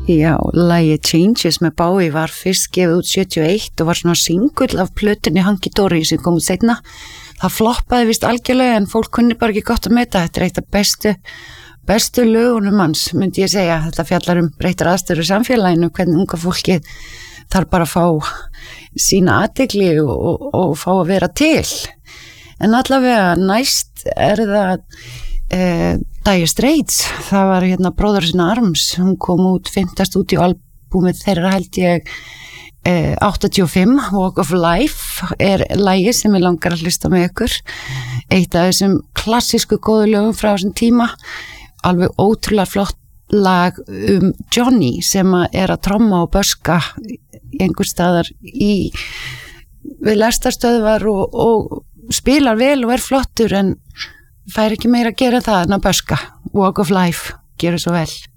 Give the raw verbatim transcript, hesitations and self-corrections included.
Já, lagið Changes með Bowie var fyrst gefið út sjötíu og eitt og var svona singull af plötunni Hunky Dory sem kom út seinna. Það floppaði vist algjörlega en fólk kunni bara ekki gott að meta. Þetta er eitt af bestu, bestu lögunum hans, myndi ég segja. Þetta fjallar um breyttar aðstæður í samfélaginu, hvernig unga fólkið þarf bara að fá sína athygli og, og, og fá að vera til. En allavega næst er það eh, Dire Straits, það var hérna Brothers in Arms, hún kom út fimmta stúdíóalbúmið þeirra held ég eh, áttatíu og fimm, Walk of Life er lagið sem ég langar að hlusta með ykkur, eitt af þessum klassísku góðu lögum frá þessum tíma, alveg ótrúlega flott lag um Johnny sem er að tromma og böska einhver staðar í við lestarstöðvar og, og spilar vel og er flottur en fær ekki meira að gera það en að böska. Walk of Life, gerur svo vel.